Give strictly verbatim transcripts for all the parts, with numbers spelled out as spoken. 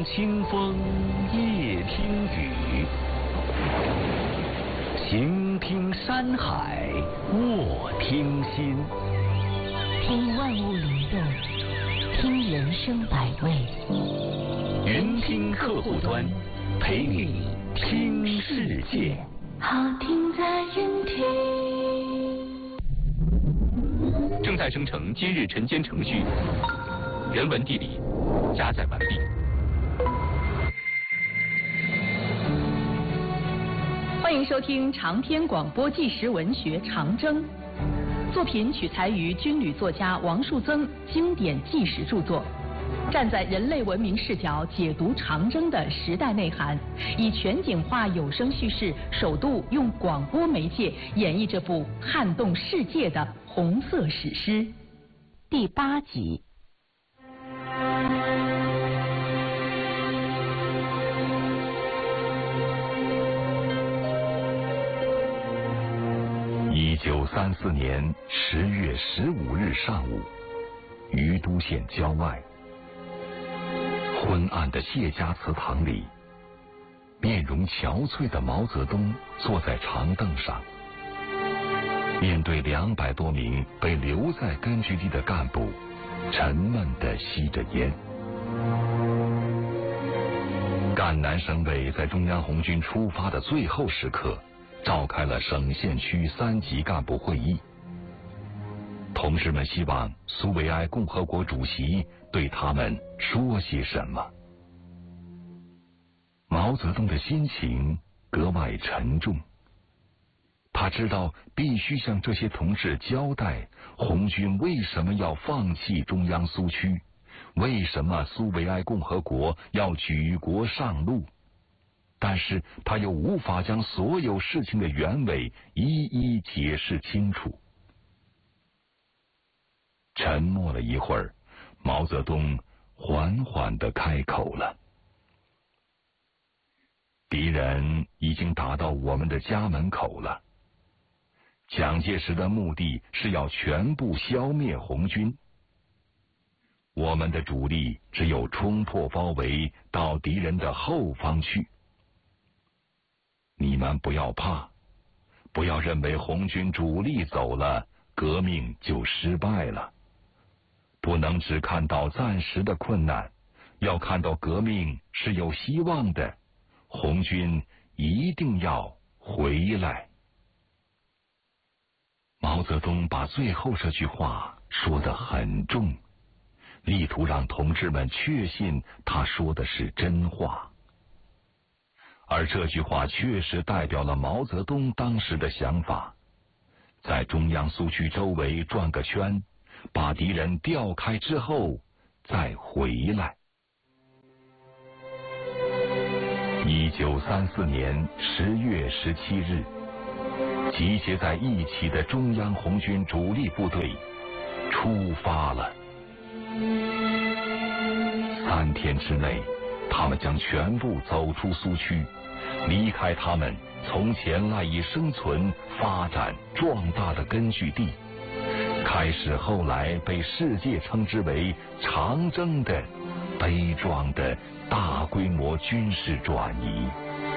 清风，夜听雨，行听山海，卧听心， 听万物灵动，听人生百味。 云听客户端，陪你听世界。 好听在云听。 正在生成今日晨间程序，人文地理加载完毕。 欢迎收听长篇广播纪实文学《长征》，作品取材于军旅作家王树增经典纪实著作，站在人类文明视角解读长征的时代内涵，以全景化有声叙事，首度用广播媒介演绎这部撼动世界的红色史诗。 第八集。 一九三四年十月十五日上午，于都县郊外，昏暗的谢家祠堂里，面容憔悴的毛泽东坐在长凳上，面对两百多名被留在根据地的干部，沉闷地吸着烟。赣南省委在中央红军出发的最后时刻，召开了省县区三级干部会议。同志们希望苏维埃共和国主席对他们说些什么。毛泽东的心情格外沉重，他知道必须向这些同志交代红军为什么要放弃中央苏区，为什么苏维埃共和国要举国上路，但是他又无法将所有事情的原委一一解释清楚。沉默了一会儿，毛泽东缓缓地开口了：敌人已经打到我们的家门口了。蒋介石的目的是要全部消灭红军，我们的主力只有冲破包围到敌人的后方去。你们不要怕，不要认为红军主力走了，革命就失败了。不能只看到暂时的困难，要看到革命是有希望的，红军一定要回来。毛泽东把最后这句话说得很重，力图让同志们确信他说的是真话。而这句话确实代表了毛泽东当时的想法，在中央苏区周围转个圈，把敌人调开之后再回来。一九三四年十月十七日，集结在一起的中央红军主力部队出发了。三天之内，他们将全部走出苏区，离开他们从前赖以生存、发展、壮大的根据地，开始后来被世界称之为长征的悲壮的大规模军事转移。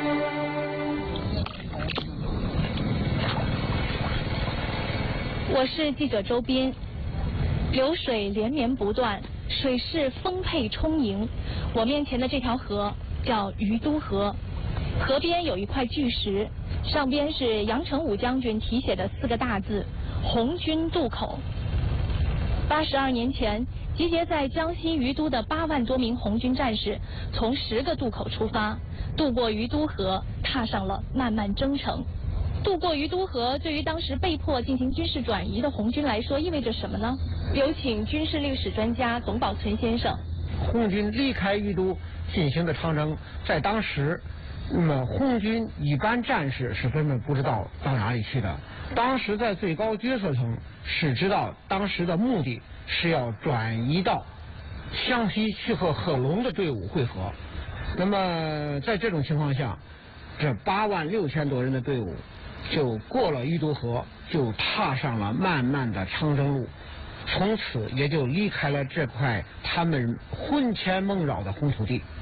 我是记者周斌。流水连绵不断，水势丰沛充盈。我面前的这条河叫于都河，河边有一块巨石，上边是杨成武将军题写的四个大字：红军渡口。八十二年前，集结在江西于都的八万多名红军战士，从十个渡口出发，渡过于都河，踏上了漫漫征程。渡过于都河，对于当时被迫进行军事转移的红军来说，意味着什么呢？有请军事历史专家董宝存先生。 红军离开于都进行的长征，在当时，那么红军一般战士是根本不知道到哪里去的。当时在最高决策层是知道当时的目的是要转移到湘西去和贺龙的队伍会合。那么在这种情况下，这八万六千多人的队伍就过了于都河，就踏上了漫漫的长征路，从此也就离开了这块他们魂牵梦绕的红土地。